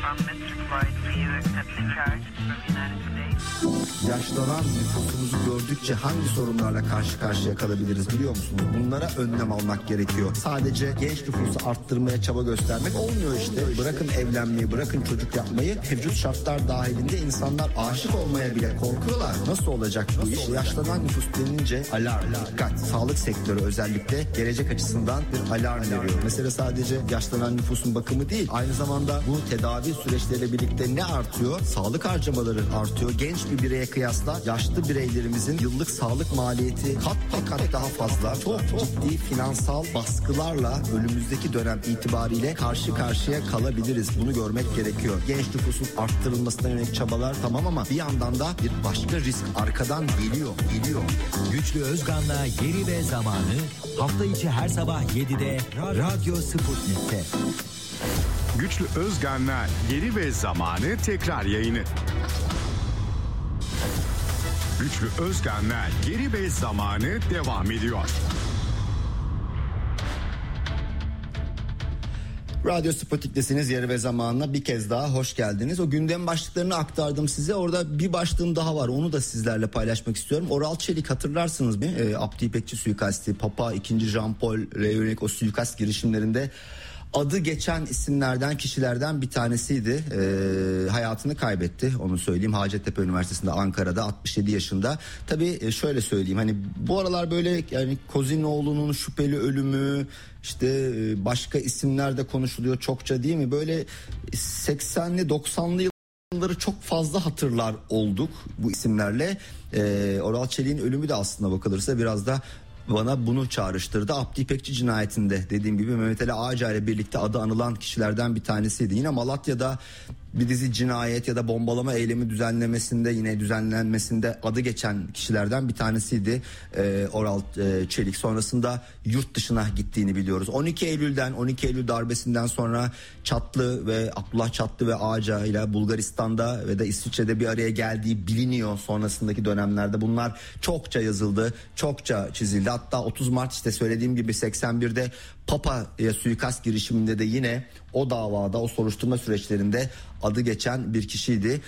Yaşlanan nüfusumuzu gördükçe hangi sorunlarla karşı karşıya kalabiliriz biliyor musunuz? Bunlara önlem almak gerekiyor. Sadece genç nüfusu arttırmaya çaba göstermek olmuyor işte. Bırakın evlenmeyi, bırakın çocuk yapmayı. Mevcut şartlar dahilinde insanlar aşık olmaya bile korkuyorlar. Nasıl olacak bu iş? Yaşlanan nüfus denince alarm, dikkat. Sağlık sektörü özellikle gelecek açısından bir alarm veriyor. Mesele sadece yaşlanan nüfusun bakımı değil. Aynı zamanda bu tedavi süreçleriyle birlikte ne artıyor? Sağlık harcamaları artıyor. Genç bir bireye kıyasla yaşlı bireylerimizin yıllık sağlık maliyeti kat daha fazla. Çok ciddi finansal baskılarla önümüzdeki dönem itibariyle karşı karşıya kalabiliriz. Bunu görmek gerekiyor. Genç nüfusun arttırılmasına yönelik çabalar tamam ama bir yandan da bir başka risk arkadan geliyor. Güçlü Özgan'la Yeri ve Zamanı hafta içi her sabah 7'de Radyo Sputnik'te. Güçlü Özgan'la Yeri ve Zamanı tekrar yayını. Güçlü Özgan'la Yeri ve Zamanı devam ediyor. Radyo Sputnik'tesiniz, Yeri ve Zamanı'na bir kez daha hoş geldiniz. O gündem başlıklarını aktardım size. Orada bir başlığım daha var. Onu da sizlerle paylaşmak istiyorum. Oral Çelik hatırlarsınız mı? Abdi İpekçi suikasti, Papa 2. Jean Paul'e yönelik o suikast girişimlerinde adı geçen isimlerden, kişilerden bir tanesiydi. Hayatını kaybetti, onu söyleyeyim. Hacettepe Üniversitesi'nde, Ankara'da, 67 yaşında. Tabii şöyle söyleyeyim, hani bu aralar böyle yani Kozinoğlu'nun şüpheli ölümü, işte başka isimler de konuşuluyor çokça, değil mi? Böyle 80'li 90'lı yılları çok fazla hatırlar olduk bu isimlerle. Oral Çelik'in ölümü de aslında bakılırsa biraz da bana bunu çağrıştırdı. Abdi İpekçi cinayetinde dediğim gibi Mehmet Ali Ağca ile birlikte adı anılan kişilerden bir tanesiydi. Yine Malatya'da bir dizi cinayet ya da bombalama eylemi düzenlenmesinde adı geçen kişilerden bir tanesiydi Oral Çelik. Sonrasında yurt dışına gittiğini biliyoruz. 12 Eylül darbesinden sonra Abdullah Çatlı ve Ağca ile Bulgaristan'da ve de İsviçre'de bir araya geldiği biliniyor. Sonrasındaki dönemlerde bunlar çokça yazıldı, çokça çizildi. Hatta 30 Mart işte söylediğim gibi 81'de Papa'ya suikast girişiminde de yine o davada, o soruşturma süreçlerinde adı geçen bir kişiydi.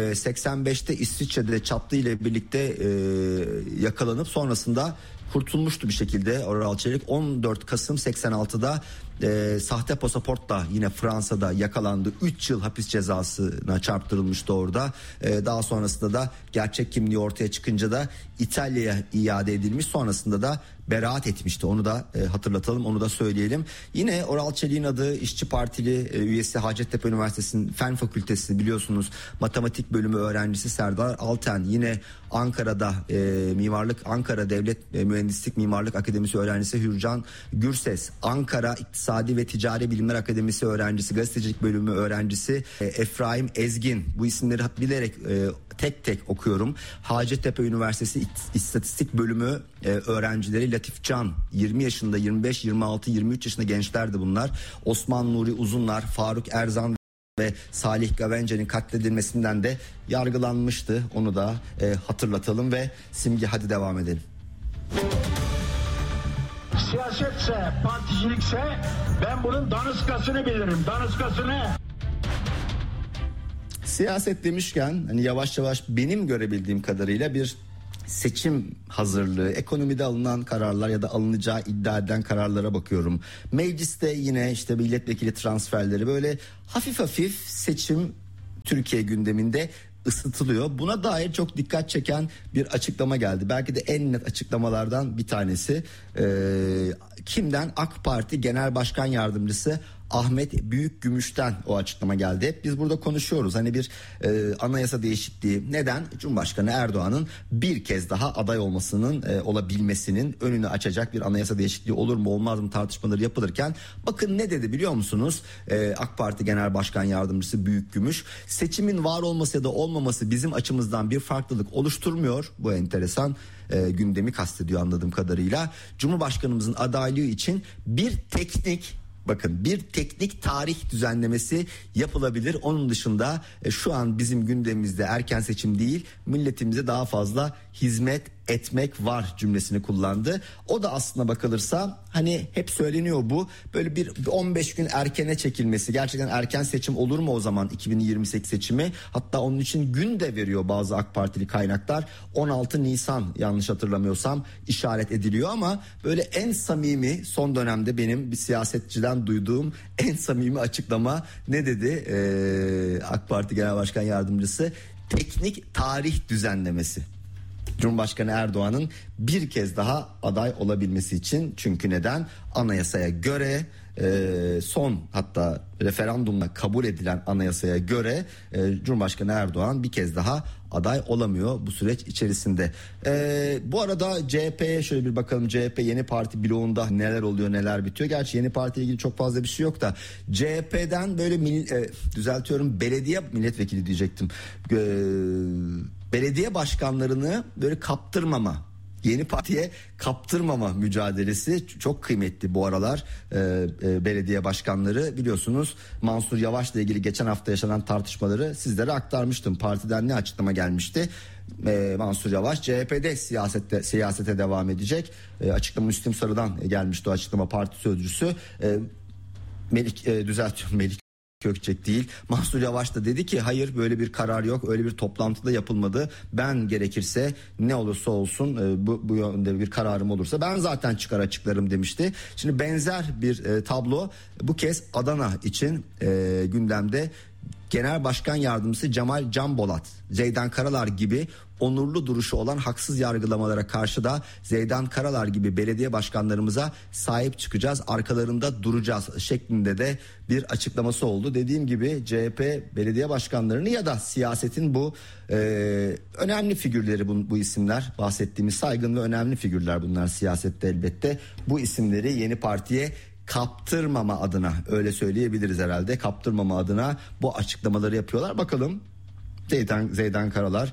85'te İsviçre'de Çatlı ile birlikte yakalanıp sonrasında kurtulmuştu bir şekilde Oral Çelik. 14 Kasım 86'da sahte pasaportla yine Fransa'da yakalandı. 3 yıl hapis cezasına çarptırılmıştı orada. Daha sonrasında da gerçek kimliği ortaya çıkınca da İtalya'ya iade edilmiş. Sonrasında da beraat etmişti. Onu da hatırlatalım, onu da söyleyelim. Yine Oral Çelik'in adı İşçi Partili üyesi, Hacettepe Üniversitesi'nin Fen Fakültesi biliyorsunuz matematik bölümü öğrencisi Serdar Alten. Yine Ankara'da Ankara Devlet Mühendislik Mimarlık Akademisi öğrencisi Hürcan Gürses. Ankara İktisadi ve Ticari Bilimler Akademisi öğrencisi, gazetecilik bölümü öğrencisi Efraim Ezgin. Bu isimleri bilerek tek tek okuyorum. Hacettepe Üniversitesi İstatistik Bölümü öğrencileri Latif Can, 20 yaşında, 25, 26, 23 yaşında gençlerdi bunlar. Osman Nuri Uzunlar, Faruk Erzan ve Salih Gavence'nin katledilmesinden de yargılanmıştı. Onu da hatırlatalım ve Simge, hadi devam edelim. Siyasetse, particilikse ben bunun daniskasını bilirim. Daniskasını. Siyaset demişken hani yavaş yavaş benim görebildiğim kadarıyla bir seçim hazırlığı, ekonomide alınan kararlar ya da alınacağı iddia edilen kararlara bakıyorum. Mecliste yine işte milletvekili transferleri, böyle hafif hafif seçim Türkiye gündeminde ısıtılıyor. Buna dair çok dikkat çeken bir açıklama geldi. Belki de en net açıklamalardan bir tanesi. Kimden? AK Parti Genel Başkan Yardımcısı Ahmet Büyükgümüş'ten o açıklama geldi. Hep biz burada konuşuyoruz. Hani bir anayasa değişikliği. Neden? Cumhurbaşkanı Erdoğan'ın bir kez daha aday olmasının olabilmesinin önünü açacak bir anayasa değişikliği olur mu olmaz mı tartışmaları yapılırken bakın ne dedi biliyor musunuz? AK Parti Genel Başkan Yardımcısı Büyükgümüş, seçimin var olması ya da olmaması bizim açımızdan bir farklılık oluşturmuyor. Bu enteresan. Gündemi kastediyor anladığım kadarıyla. Cumhurbaşkanımızın adaylığı için bir teknik tarih düzenlemesi yapılabilir. Onun dışında şu an bizim gündemimizde erken seçim değil, milletimize daha fazla hizmet etmek var cümlesini kullandı. O da aslına bakılırsa hani hep söyleniyor bu, böyle bir 15 gün erkene çekilmesi, gerçekten erken seçim olur mu o zaman 2028 seçimi, hatta onun için gün de veriyor bazı AK Partili kaynaklar, 16 Nisan yanlış hatırlamıyorsam işaret ediliyor. Ama böyle en samimi, son dönemde benim bir siyasetçiden duyduğum en samimi açıklama ne dedi AK Parti Genel Başkan Yardımcısı? Teknik tarih düzenlemesi. Cumhurbaşkanı Erdoğan'ın bir kez daha aday olabilmesi için, çünkü neden? Anayasaya göre son, hatta referandumla kabul edilen anayasaya göre Cumhurbaşkanı Erdoğan bir kez daha aday olamıyor bu süreç içerisinde. Bu arada CHP'ye şöyle bir bakalım. CHP yeni parti bloğunda neler oluyor, neler bitiyor. Gerçi yeni partiyle ilgili çok fazla bir şey yok da CHP'den böyle belediye milletvekili diyecektim. Belediye başkanlarını böyle kaptırmama, yeni partiye kaptırmama mücadelesi çok kıymetli bu aralar. Belediye başkanları, biliyorsunuz Mansur Yavaş'la ilgili geçen hafta yaşanan tartışmaları sizlere aktarmıştım. Partiden ne açıklama gelmişti? Mansur Yavaş CHP'de siyasete devam edecek. Açıklama Müslüm Sarı'dan gelmişti o açıklama, parti sözcüsü. Melik Gökçek değil, Mansur Yavaş da dedi ki hayır, böyle bir karar yok, öyle bir toplantıda yapılmadı. Ben gerekirse ne olursa olsun bu yönde bir kararım olursa ben zaten çıkar açıklarım demişti. Şimdi benzer bir tablo bu kez Adana için gündemde. Genel Başkan Yardımcısı Cemal Canbolat, Zeydan Karalar gibi onurlu duruşu olan haksız yargılamalara karşı da Zeydan Karalar gibi belediye başkanlarımıza sahip çıkacağız, arkalarında duracağız şeklinde de bir açıklaması oldu. Dediğim gibi CHP belediye başkanlarını ya da siyasetin bu önemli figürleri, bu isimler, bahsettiğimiz saygın ve önemli figürler bunlar siyasette elbette, bu isimleri yeni partiye kaptırmama adına, öyle söyleyebiliriz herhalde, kaptırmama adına bu açıklamaları yapıyorlar. Bakalım Zeydan Karalar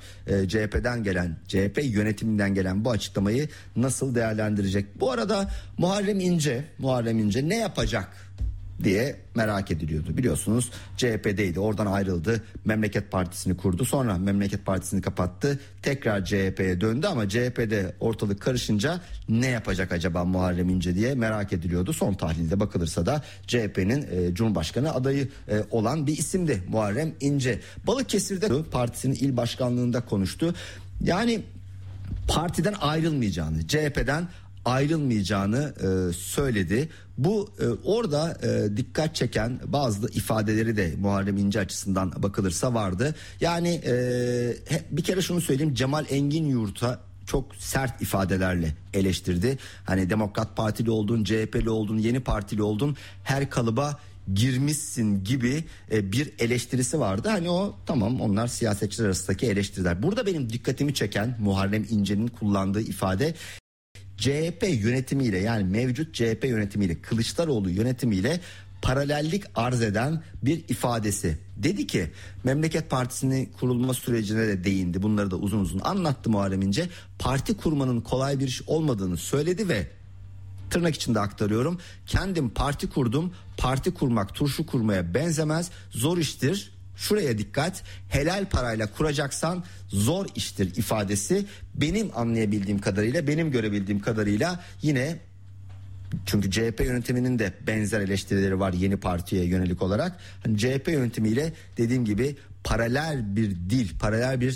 CHP yönetiminden gelen bu açıklamayı nasıl değerlendirecek? Bu arada Muharrem İnce ne yapacak diye merak ediliyordu. Biliyorsunuz CHP'deydi, oradan ayrıldı, Memleket Partisi'ni kurdu, sonra Memleket Partisi'ni kapattı, tekrar CHP'ye döndü ama CHP'de ortalık karışınca ne yapacak acaba Muharrem İnce diye merak ediliyordu. Son tahlilde bakılırsa da CHP'nin Cumhurbaşkanı adayı olan bir isimdi Muharrem İnce. Balıkesir'de partisinin il başkanlığında konuştu. Yani partiden ayrılmayacağını, CHP'den ayrılmayacağını söyledi. Bu orada dikkat çeken bazı ifadeleri de Muharrem İnce açısından bakılırsa vardı. Yani bir kere şunu söyleyeyim, Cemal Engin Yurt'a çok sert ifadelerle eleştirdi. Hani Demokrat Partili oldun, CHP'li oldun, yeni partili oldun, her kalıba girmişsin gibi bir eleştirisi vardı. Hani o tamam, onlar siyasetçiler arasındaki eleştiriler. Burada benim dikkatimi çeken Muharrem İnce'nin kullandığı ifade, CHP yönetimiyle, yani mevcut CHP yönetimiyle, Kılıçdaroğlu yönetimiyle paralellik arz eden bir ifadesi. Dedi ki Memleket Partisi'nin kurulma sürecine de değindi. Bunları da uzun uzun anlattı Muharrem İnce. Parti kurmanın kolay bir iş olmadığını söyledi ve tırnak içinde aktarıyorum, kendim parti kurdum, parti kurmak turşu kurmaya benzemez, zor iştir. Şuraya dikkat, helal parayla kuracaksan zor iştir ifadesi benim anlayabildiğim kadarıyla, benim görebildiğim kadarıyla yine, çünkü CHP yönetiminin de benzer eleştirileri var yeni partiye yönelik olarak. Hani CHP yönetimiyle dediğim gibi paralel bir dil, paralel bir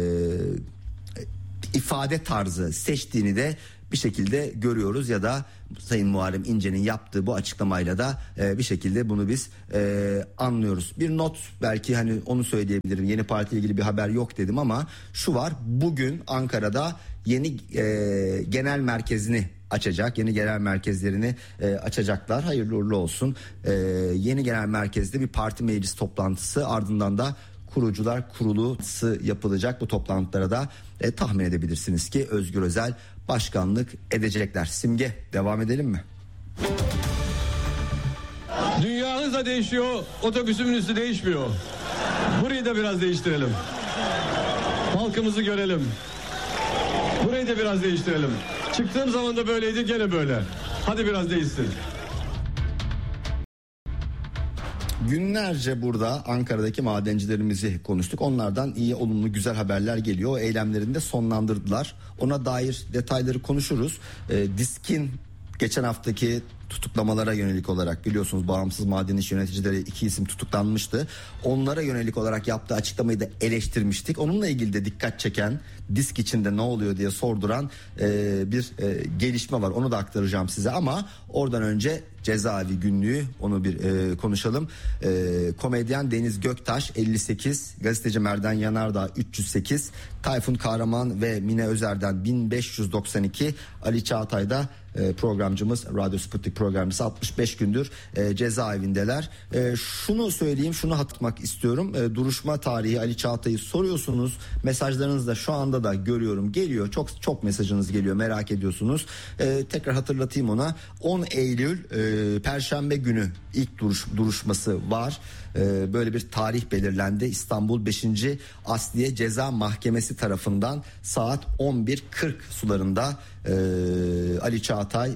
ifade tarzı seçtiğini de bir şekilde görüyoruz ya da Sayın Muharrem İnce'nin yaptığı bu açıklamayla da bir şekilde bunu biz anlıyoruz. Bir not, belki hani onu söyleyebilirim, yeni partiyle ilgili bir haber yok dedim ama şu var, bugün Ankara'da yeni genel merkezini açacak, yeni genel merkezlerini açacaklar, hayırlı uğurlu olsun. Yeni genel merkezde bir parti meclis toplantısı, ardından da kurucular kurulusu yapılacak. Bu toplantılara da tahmin edebilirsiniz ki Özgür Özel başkanlık edecekler. Simge, devam edelim mi? Dünya hızla değişiyor, otobüsümün üstü değişmiyor. Burayı da biraz değiştirelim. Halkımızı görelim. Burayı da biraz değiştirelim. Çıktığım zaman da böyleydi, gene böyle. Hadi biraz değişsin. Günlerce burada Ankara'daki madencilerimizi konuştuk. Onlardan iyi, olumlu, güzel haberler geliyor. O eylemlerini de sonlandırdılar. Ona dair detayları konuşuruz. DİSK'in geçen haftaki tutuklamalara yönelik olarak, biliyorsunuz bağımsız maden iş yöneticileri 2 isim tutuklanmıştı. Onlara yönelik olarak yaptığı açıklamayı da eleştirmiştik. Onunla ilgili de dikkat çeken, DİSK içinde ne oluyor diye sorduran bir gelişme var. Onu da aktaracağım size ama oradan önce cezaevi günlüğü, onu bir konuşalım. Komedyen Deniz Göktaş 58, gazeteci Merdan Yanardağ 308, Tayfun Kahraman ve Mine Özer'den 1592, Ali Çağatay'da programcımız, Radyo Sputnik programcısı 65 gündür cezaevindeler. Şunu söyleyeyim, şunu hatırlatmak istiyorum. Duruşma tarihi Ali Çağatay'ı soruyorsunuz. Mesajlarınız da şu anda da görüyorum, geliyor. Çok mesajınız geliyor, merak ediyorsunuz. Tekrar hatırlatayım ona. 10 Eylül Perşembe günü ilk duruşması var. Böyle bir tarih belirlendi. İstanbul 5. Asliye Ceza Mahkemesi tarafından saat 11.40 sularında Ali Çağatay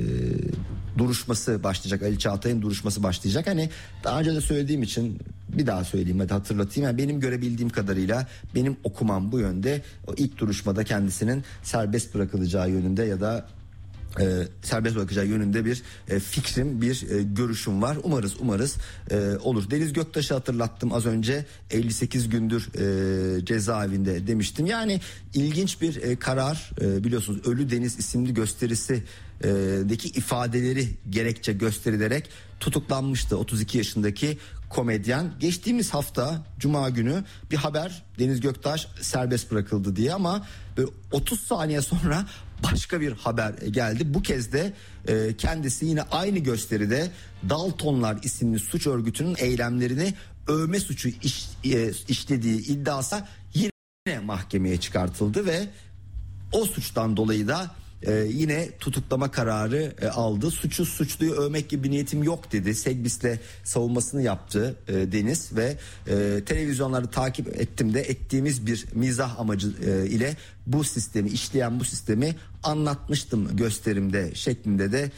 duruşması başlayacak. Ali Çağatay'ın duruşması başlayacak. Hani daha önce de söylediğim için bir daha söyleyeyim, hadi hatırlatayım. Yani benim görebildiğim kadarıyla, benim okumam bu yönde. O ilk duruşmada kendisinin serbest bırakılacağı yönünde ya da serbest bırakacağı yönünde bir fikrim, bir görüşüm var. Umarız olur. Deniz Göktaş'ı hatırlattım az önce, 58 gündür cezaevinde demiştim. Yani ilginç bir karar, biliyorsunuz Ölü Deniz isimli gösterisi deki ifadeleri gerekçe gösterilerek tutuklanmıştı 32 yaşındaki komedyen. Geçtiğimiz hafta Cuma günü bir haber, Deniz Göktaş serbest bırakıldı diye, ama 30 saniye sonra başka bir haber geldi. Bu kez de kendisi yine aynı gösteride Daltonlar isimli suç örgütünün eylemlerini övme suçu işlediği iddiası yine mahkemeye çıkartıldı ve o suçtan dolayı da yine tutuklama kararı aldı. Suçluyu övmek gibi bir niyetim yok dedi. Segbis'le savunmasını yaptı Deniz ve televizyonları takip ettiğimiz bir mizah amacı ile bu sistemi anlatmıştım gösterimde şeklinde de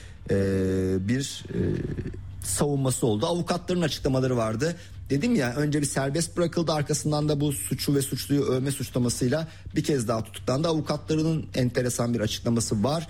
bir savunması oldu. Avukatların açıklamaları vardı. Dedim ya, önce bir serbest bırakıldı, arkasından da bu suçu ve suçluyu övme suçlamasıyla bir kez daha tutuklandı. Avukatlarının enteresan bir açıklaması var.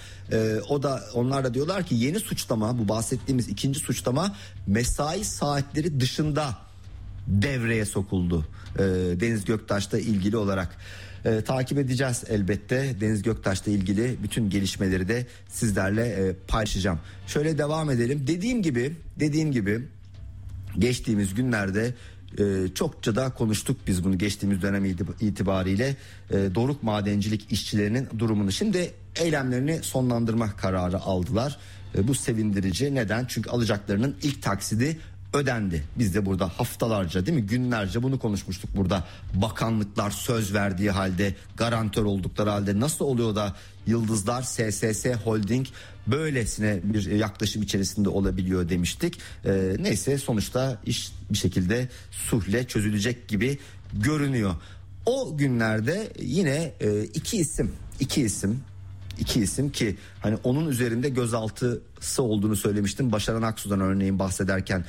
Onlar da diyorlar ki yeni suçlama, bu bahsettiğimiz ikinci suçlama mesai saatleri dışında devreye sokuldu. Deniz Göktaş'la ilgili olarak takip edeceğiz elbette. Deniz Göktaş'la ilgili bütün gelişmeleri de sizlerle paylaşacağım. Şöyle devam edelim. Dediğim gibi geçtiğimiz günlerde çokça da konuştuk biz bunu, geçtiğimiz dönem itibariyle Doruk Madencilik işçilerinin durumunu. Şimdi eylemlerini sonlandırma kararı aldılar. Bu sevindirici. Neden? Çünkü alacaklarının ilk taksidi ödendi. Biz de burada haftalarca, değil mi, günlerce bunu konuşmuştuk burada. Bakanlıklar söz verdiği halde, garantör oldukları halde nasıl oluyor da Yıldızlar SSS Holding böylesine bir yaklaşım içerisinde olabiliyor demiştik. Neyse, sonuçta iş bir şekilde sulhle çözülecek gibi görünüyor. O günlerde yine iki isim ki hani onun üzerinde gözaltısı olduğunu söylemiştim. Başaran Aksu'dan örneğin bahsederken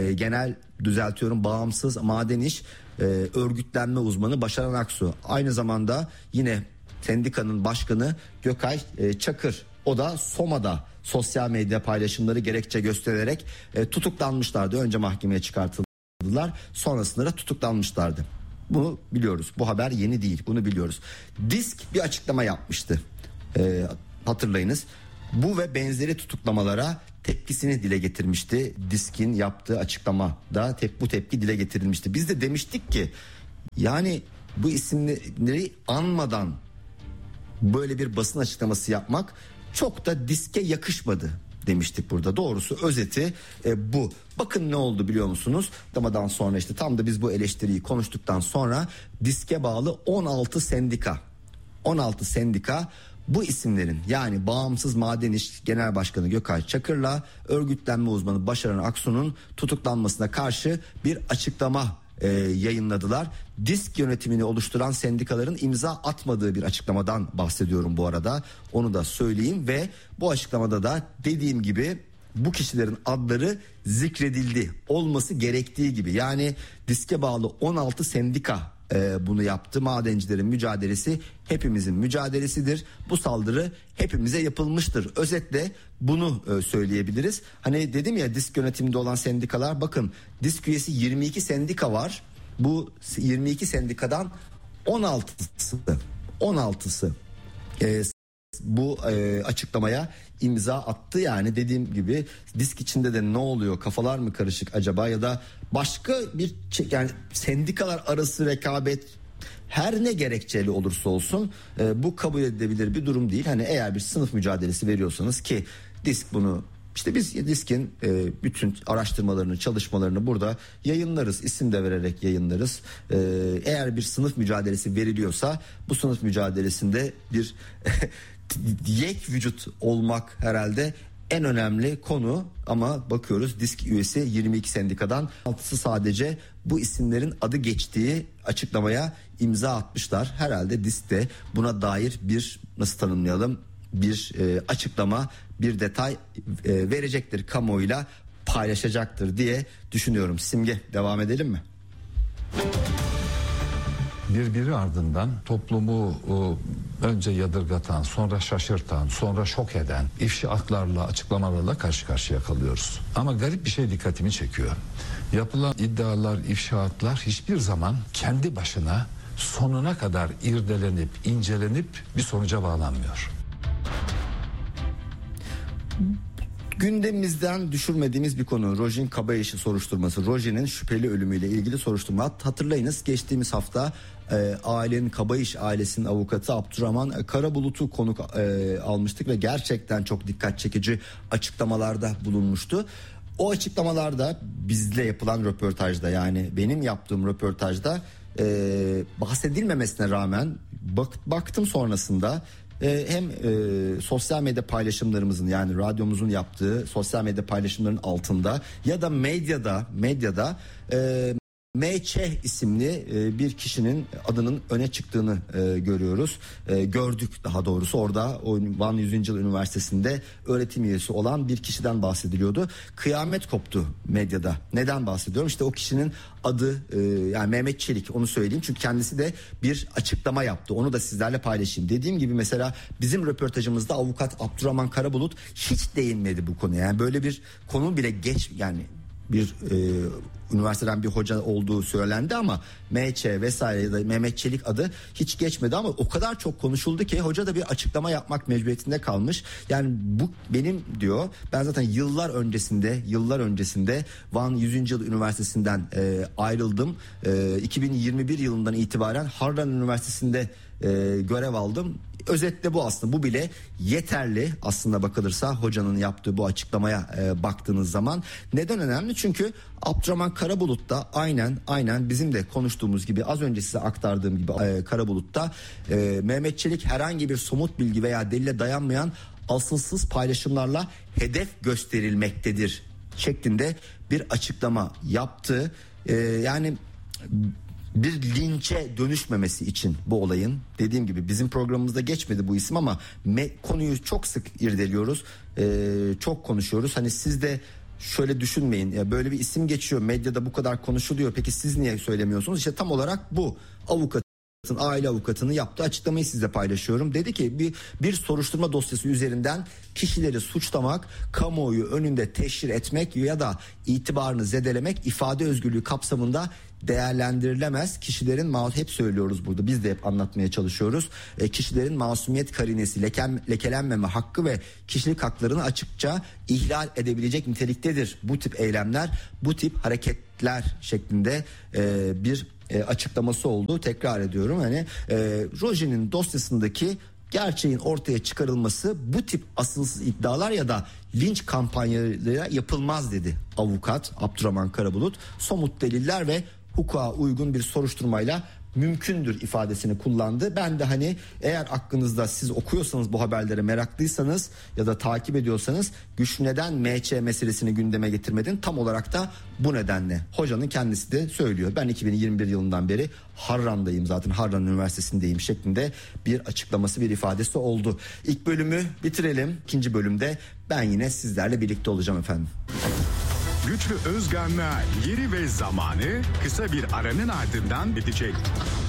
bağımsız maden iş örgütlenme uzmanı Başaran Aksu. Aynı zamanda yine sendikanın başkanı Gökay Çakır. O da Soma'da sosyal medya paylaşımları gerekçe göstererek tutuklanmışlardı. Önce mahkemeye çıkartıldılar, sonrasında da tutuklanmışlardı. Bunu biliyoruz. Bu haber yeni değil. Bunu biliyoruz. DİSK bir açıklama yapmıştı. Hatırlayınız. Bu ve benzeri tutuklamalara tepkisini dile getirmişti. DİSK'in yaptığı açıklamada bu tepki dile getirilmişti. Biz de demiştik ki yani bu isimleri anmadan böyle bir basın açıklaması yapmak çok da DİSK'e yakışmadı demiştik burada. Doğrusu özeti bu. Bakın ne oldu biliyor musunuz? Damadan sonra işte tam da biz bu eleştiriyi konuştuktan sonra DİSK'e bağlı 16 sendika bu isimlerin, yani Bağımsız Maden İş Genel Başkanı Gökay Çakır'la örgütlenme uzmanı Başaran Aksu'nun tutuklanmasına karşı bir açıklama yayınladılar. DİSK yönetimini oluşturan sendikaların imza atmadığı bir açıklamadan bahsediyorum bu arada. Onu da söyleyeyim ve bu açıklamada da dediğim gibi bu kişilerin adları zikredildi. Olması gerektiği gibi. Yani diske bağlı 16 sendika bunu yaptı. Madencilerin mücadelesi hepimizin mücadelesidir. Bu saldırı hepimize yapılmıştır. Özetle bunu söyleyebiliriz. Hani dedim ya, disk yönetiminde olan sendikalar, bakın disk üyesi 22 sendika var. Bu 22 sendikadan 16'sı bu açıklamaya imza attı. Yani dediğim gibi disk içinde de ne oluyor, kafalar mı karışık acaba, ya da başka bir yani sendikalar arası rekabet, her ne gerekçeli olursa olsun bu kabul edilebilir bir durum değil. Hani eğer bir sınıf mücadelesi veriyorsanız, ki disk bunu, işte biz disk'in bütün araştırmalarını, çalışmalarını burada yayınlarız, isim de vererek yayınlarız. Eğer bir sınıf mücadelesi veriliyorsa bu sınıf mücadelesinde bir yek vücut olmak herhalde en önemli konu. Ama bakıyoruz disk üyesi 22 sendikadan 6'sı sadece bu isimlerin adı geçtiği açıklamaya imza atmışlar. Herhalde disk de buna dair bir, nasıl tanımlayalım, bir açıklama, bir detay verecektir, kamuoyuyla paylaşacaktır diye düşünüyorum. Simge, devam edelim mi? Birbiri ardından toplumu önce yadırgatan, sonra şaşırtan, sonra şok eden ifşaatlarla, açıklamalarla karşı karşıya kalıyoruz. Ama garip bir şey dikkatimi çekiyor. Yapılan iddialar, ifşaatlar hiçbir zaman kendi başına sonuna kadar irdelenip, incelenip bir sonuca bağlanmıyor. Gündemimizden düşürmediğimiz bir konu, Rojin Kabayiş'i soruşturması. Rojin'in şüpheli ölümüyle ilgili soruşturma. Hatırlayınız, geçtiğimiz hafta ailenin, Kabayiş ailesinin avukatı Abdurrahman Karabulut'u konuk almıştık ve gerçekten çok dikkat çekici açıklamalarda bulunmuştu. O açıklamalarda bizle yapılan röportajda, yani benim yaptığım röportajda bahsedilmemesine rağmen baktım sonrasında hem sosyal medya paylaşımlarımızın, yani radyomuzun yaptığı sosyal medya paylaşımlarının altında ya da medyada M.Ç. isimli bir kişinin adının öne çıktığını görüyoruz. Gördük daha doğrusu, orada Van 100. Yıl Üniversitesi'nde öğretim üyesi olan bir kişiden bahsediliyordu. Kıyamet koptu medyada. Neden bahsediyorum? İşte o kişinin adı yani Mehmet Çelik, onu söyleyeyim. Çünkü kendisi de bir açıklama yaptı. Onu da sizlerle paylaşayım. Dediğim gibi mesela bizim röportajımızda avukat Abdurrahman Karabulut hiç değinmedi bu konuya. Yani böyle bir konu bile bir üniversiteden bir hoca olduğu söylendi ama M.Ç. vesaire ya da Mehmet Çelik adı hiç geçmedi, ama o kadar çok konuşuldu ki hoca da bir açıklama yapmak mecburiyetinde kalmış. Yani bu benim diyor, ben zaten yıllar öncesinde Van 100. Yıl Üniversitesi'nden ayrıldım. 2021 yılından itibaren Harran Üniversitesi'nde görev aldım. Özetle bu aslında, bu bile yeterli aslında bakılırsa hocanın yaptığı bu açıklamaya baktığınız zaman. Neden önemli? Çünkü Abdurrahman Karabulut da aynen bizim de konuştuğumuz gibi, az önce size aktardığım gibi Karabulut'ta Mehmet Çelik herhangi bir somut bilgi veya delile dayanmayan asılsız paylaşımlarla hedef gösterilmektedir şeklinde bir açıklama yaptı. Yani bir linçe dönüşmemesi için bu olayın, dediğim gibi bizim programımızda geçmedi bu isim ama konuyu çok sık irdeliyoruz, çok konuşuyoruz. Hani siz de şöyle düşünmeyin, ya böyle bir isim geçiyor medyada, bu kadar konuşuluyor, peki siz niye söylemiyorsunuz? İşte tam olarak bu aile avukatının yaptığı açıklamayı sizle paylaşıyorum. Dedi ki bir soruşturma dosyası üzerinden kişileri suçlamak, kamuoyu önünde teşhir etmek ya da itibarını zedelemek ifade özgürlüğü kapsamında değerlendirilemez. Kişilerin hep söylüyoruz burada, biz de hep anlatmaya çalışıyoruz. Kişilerin masumiyet karinesi, lekelenmeme hakkı ve kişilik haklarını açıkça ihlal edebilecek niteliktedir. Bu tip eylemler, bu tip hareketler şeklinde bir açıklaması oldu. Tekrar ediyorum, hani Rojin'in dosyasındaki gerçeğin ortaya çıkarılması, bu tip asılsız iddialar ya da linç kampanyaları yapılmaz dedi avukat Abdurrahman Karabulut. Somut deliller ve hukuka uygun bir soruşturmayla mümkündür ifadesini kullandı. Ben de hani eğer aklınızda, siz okuyorsanız bu haberlere, meraklıysanız ya da takip ediyorsanız, Güç neden MÇ meselesini gündeme getirmedin? Tam olarak da bu nedenle. Hocanın kendisi de söylüyor. Ben 2021 yılından beri Harran'dayım, zaten Harran Üniversitesi'ndeyim şeklinde bir açıklaması, bir ifadesi oldu. İlk bölümü bitirelim. İkinci bölümde ben yine sizlerle birlikte olacağım efendim. Güçlü Özgan'la Yeri ve Zamanı kısa bir aranın ardından bitecek.